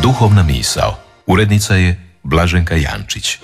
Duhovna misao. Urednica je Blaženka Jančić.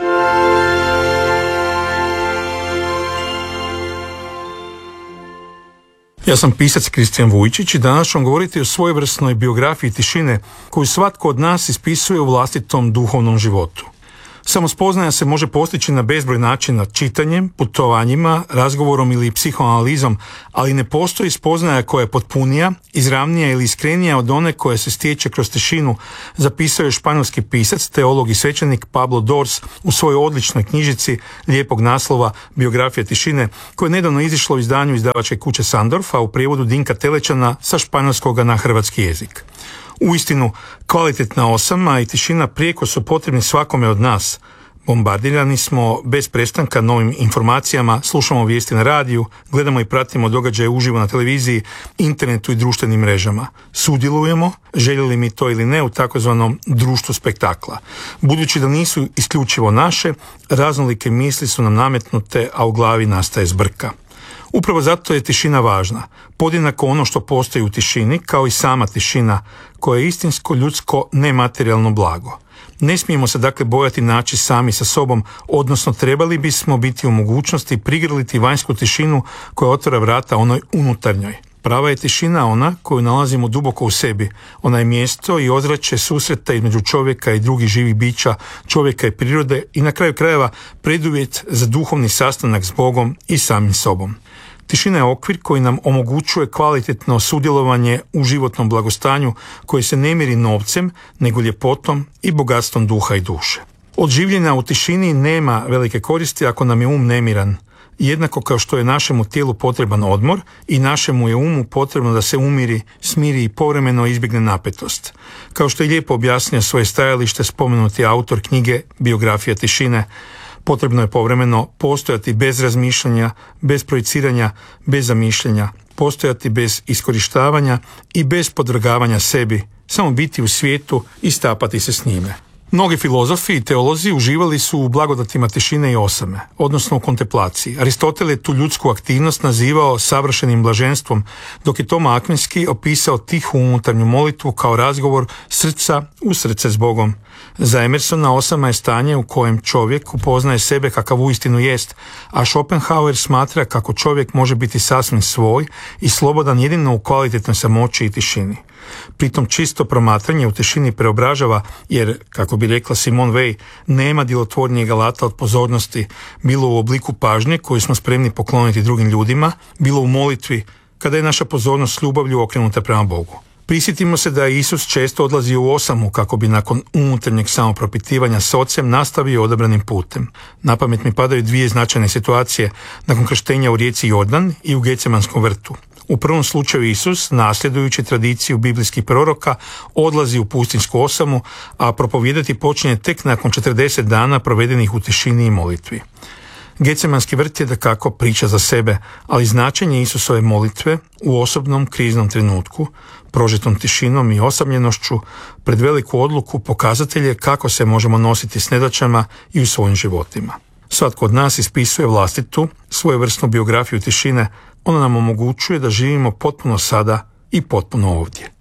Ja sam pisac Kristijan Vujčić i danas ću vam govoriti o svojevrsnoj biografiji tišine koju svatko od nas ispisuje u vlastitom duhovnom životu. Samospoznaja se može postići na bezbroj načina, čitanjem, putovanjima, razgovorom ili psihoanalizom, ali ne postoji spoznaja koja je potpunija, izravnija ili iskrenija od one koja se stječe kroz tišinu, zapisao je španjolski pisac, teolog i svećenik Pablo Dors u svojoj odličnoj knjižici lijepog naslova Biografija tišine, koje je nedavno izišlo u izdanju izdavačke kuće Sandorf, a u prijevodu Dinka Telečana sa španjolskoga na hrvatski jezik. Uistinu, kvalitetna osama i tišina prijeko su potrebni svakome od nas. Bombardirani smo bez prestanka novim informacijama, slušamo vijesti na radiju, gledamo i pratimo događaje uživo na televiziji, internetu i društvenim mrežama. Sudjelujemo, željeli mi to ili ne, u takozvanom društvu spektakla. Budući da nisu isključivo naše, raznolike misli su nam nametnute, a u glavi nastaje zbrka. Upravo zato je tišina važna. Podjednako ono što postoji u tišini, kao i sama tišina, koja je istinsko, ljudsko, nematerijalno blago. Ne smijemo se dakle bojati naći sami sa sobom, odnosno trebali bismo biti u mogućnosti prigrliti vanjsku tišinu koja otvara vrata onoj unutarnjoj. Prava je tišina ona koju nalazimo duboko u sebi. Ona je mjesto i ozračje susreta između čovjeka i drugih živih bića, čovjeka i prirode i na kraju krajeva preduvjet za duhovni sastanak s Bogom i samim sobom. Tišina je okvir koji nam omogućuje kvalitetno sudjelovanje u životnom blagostanju koje se ne mjeri novcem, nego ljepotom i bogatstvom duha i duše. Od življenja u tišini nema velike koristi ako nam je um nemiran. Jednako kao što je našemu tijelu potreban odmor i našemu je umu potrebno da se umiri, smiri i povremeno izbjegne napetost. Kao što je lijepo objasnio svoje stajalište spomenuti autor knjige Biografija tišine, potrebno je povremeno postojati bez razmišljanja, bez projiciranja, bez zamišljanja, postojati bez iskorištavanja i bez podvrgavanja sebi, samo biti u svijetu i stapati se s njime. Mnogi filozofi i teolozi uživali su u blagodatima tišine i osame, odnosno u kontemplaciji. Aristotel je tu ljudsku aktivnost nazivao savršenim blaženstvom, dok je Toma Akvinski opisao tihu unutarnju molitvu kao razgovor srca u srce s Bogom. Za Emersona osama je stanje u kojem čovjek upoznaje sebe kakav uistinu jest, a Schopenhauer smatra kako čovjek može biti sasvim svoj i slobodan jedino u kvalitetnoj samoći i tišini. Pritom čisto promatranje u tišini preobražava, jer, kako bi rekla Simone Weil, nema djelotvornijeg alata od pozornosti, bilo u obliku pažnje koju smo spremni pokloniti drugim ljudima, bilo u molitvi, kada je naša pozornost s ljubavlju okrenuta prema Bogu. Prisjetimo se da je Isus često odlazio u osamu kako bi nakon unutarnjeg samopropitivanja s ocem nastavio odabranim putem. Na pamet mi padaju dvije značajne situacije nakon krštenja u rijeci Jordan i u Gecemanskom vrtu. U prvom slučaju Isus, nasljedujući tradiciju biblijskih proroka, odlazi u pustinjsku osamu, a propovijedati počinje tek nakon 40 dana provedenih u tišini i molitvi. Gecemanski vrt je dakako priča za sebe, ali značenje Isusove molitve u osobnom kriznom trenutku, prožetom tišinom i osamljenošću, pred veliku odluku pokazatelj je kako se možemo nositi s nedaćama i u svojim životima. Svatko od nas ispisuje vlastitu, svojevrsnu biografiju tišine. Ona nam omogućuje da živimo potpuno sada i potpuno ovdje.